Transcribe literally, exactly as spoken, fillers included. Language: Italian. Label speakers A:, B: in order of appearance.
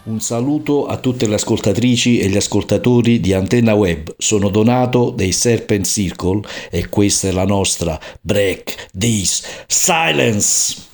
A: Un saluto a tutte le ascoltatrici e gli ascoltatori di Antenna Web. Sono Donato dei Serpent Circle e questa è la nostra Break This Silence.